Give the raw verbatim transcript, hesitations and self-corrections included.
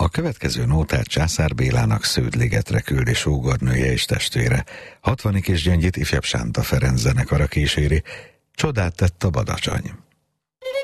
következő nótát Császár Bélának Sződ-ligetre küldi sógornője és testvére. Hatvani Kis Gyöngyit ifjabb Sánta Ferenc zenekara kíséri. Csodát tett a Badacsony.